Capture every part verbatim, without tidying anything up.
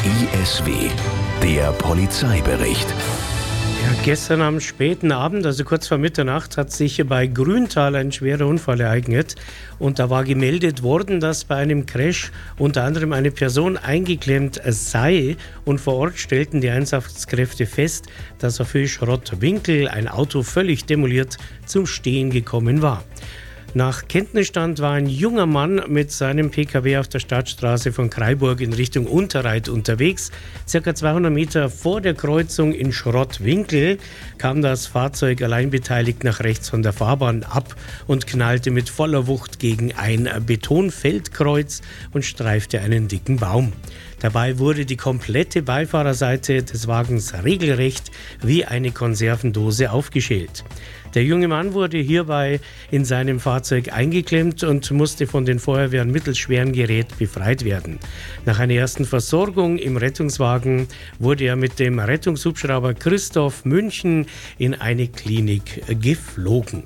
I S W, der Polizeibericht. Ja, gestern am späten Abend, also kurz vor Mitternacht, hat sich bei Grüntal ein schwerer Unfall ereignet. Und da war gemeldet worden, dass bei einem Crash unter anderem eine Person eingeklemmt sei. Und vor Ort stellten die Einsatzkräfte fest, dass auf Höhe Schrottwinkel ein Auto völlig demoliert zum Stehen gekommen war. Nach Kenntnisstand war ein junger Mann mit seinem P K W auf der Stadtstraße von Kraiburg in Richtung Unterreit unterwegs. Circa zweihundert Meter vor der Kreuzung in Schrottwinkel kam das Fahrzeug allein beteiligt nach rechts von der Fahrbahn ab und knallte mit voller Wucht gegen ein Betonfeldkreuz und streifte einen dicken Baum. Dabei wurde die komplette Beifahrerseite des Wagens regelrecht wie eine Konservendose aufgeschält. Der junge Mann wurde hierbei in seinem Fahrzeug eingeklemmt und musste von den Feuerwehren mittels schweren Gerät befreit werden. Nach einer ersten Versorgung im Rettungswagen wurde er mit dem Rettungshubschrauber Christoph München in eine Klinik geflogen.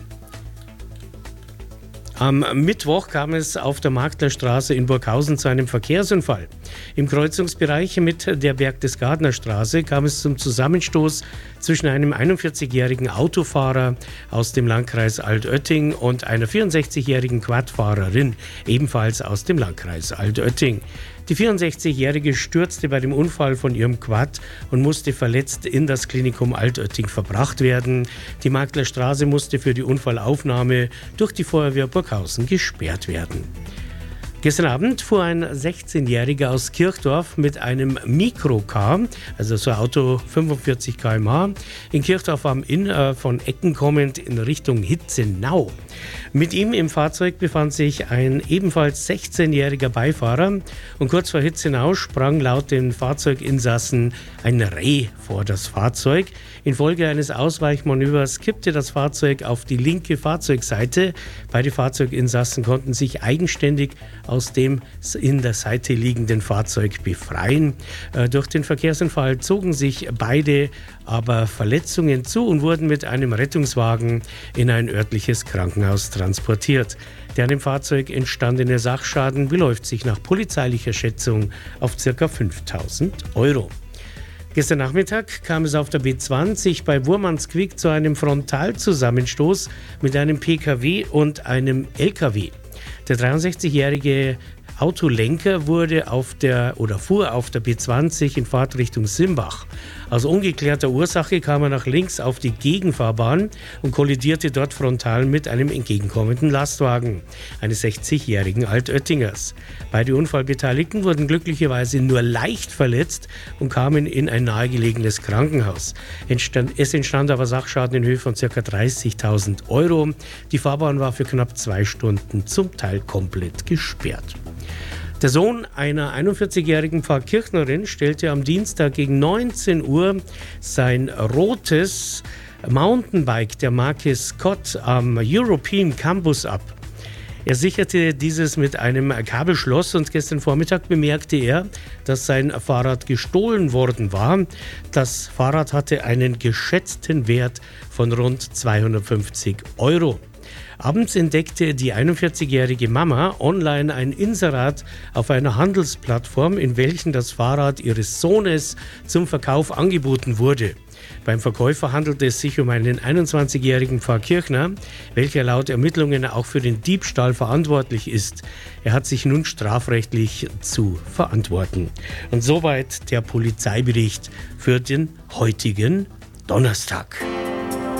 Am Mittwoch kam es auf der Magdlerstraße in Burghausen zu einem Verkehrsunfall. Im Kreuzungsbereich mit der Berchtesgadener-Straße kam es zum Zusammenstoß zwischen einem einundvierzigjährigen Autofahrer aus dem Landkreis Altötting und einer vierundsechzigjährigen Quadfahrerin, ebenfalls aus dem Landkreis Altötting. Die vierundsechzigjährige stürzte bei dem Unfall von ihrem Quad und musste verletzt in das Klinikum Altötting verbracht werden. Die Magdlerstraße musste für die Unfallaufnahme durch die Feuerwehr Burghausen gesperrt werden. Gestern Abend fuhr ein sechzehnjähriger aus Kirchdorf mit einem Mikrocar, also so ein Auto fünfundvierzig Kilometer pro Stunde, in Kirchdorf am Inn äh, von Ecken kommend in Richtung Hitzenau. Mit ihm im Fahrzeug befand sich ein ebenfalls sechzehnjähriger Beifahrer und kurz vor Hitzenau sprang laut den Fahrzeuginsassen ein Reh vor das Fahrzeug. Infolge eines Ausweichmanövers kippte das Fahrzeug auf die linke Fahrzeugseite. Beide Fahrzeuginsassen konnten sich eigenständig aus dem in der Seite liegenden Fahrzeug befreien. Äh, durch den Verkehrsunfall zogen sich beide aber Verletzungen zu und wurden mit einem Rettungswagen in ein örtliches Krankenhaus transportiert. Der an dem Fahrzeug entstandene Sachschaden beläuft sich nach polizeilicher Schätzung auf ca. fünftausend Euro. Gestern Nachmittag kam es auf der B zwanzig bei Wurmansquick zu einem Frontalzusammenstoß mit einem P K W und einem L K W. Der dreiundsechzigjährige Autolenker wurde auf der oder fuhr auf der B zwanzig in Fahrtrichtung Simbach. Aus ungeklärter Ursache kam er nach links auf die Gegenfahrbahn und kollidierte dort frontal mit einem entgegenkommenden Lastwagen eines sechzigjährigen Altöttingers. Beide Unfallbeteiligten wurden glücklicherweise nur leicht verletzt und kamen in ein nahegelegenes Krankenhaus. Entstand, es entstand aber Sachschaden in Höhe von ca. dreißigtausend Euro. Die Fahrbahn war für knapp zwei Stunden zum Teil komplett gesperrt. Der Sohn einer einundvierzigjährigen Pfarrkirchnerin stellte am Dienstag gegen neunzehn Uhr sein rotes Mountainbike der Marke Scott am European Campus ab. Er sicherte dieses mit einem Kabelschloss und gestern Vormittag bemerkte er, dass sein Fahrrad gestohlen worden war. Das Fahrrad hatte einen geschätzten Wert von rund zweihundertfünfzig Euro. Abends entdeckte die einundvierzigjährige Mama online ein Inserat auf einer Handelsplattform, in welchem das Fahrrad ihres Sohnes zum Verkauf angeboten wurde. Beim Verkäufer handelte es sich um einen einundzwanzigjährigen Pfarrkirchner, welcher laut Ermittlungen auch für den Diebstahl verantwortlich ist. Er hat sich nun strafrechtlich zu verantworten. Und soweit der Polizeibericht für den heutigen Donnerstag.